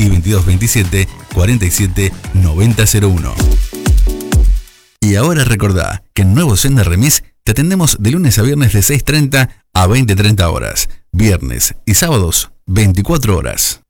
y 2227 47 9001. Y ahora recordá que en Nuevo Senda Remis te atendemos de lunes a viernes de 6:30 a 20:30 horas, viernes y sábados 24 horas.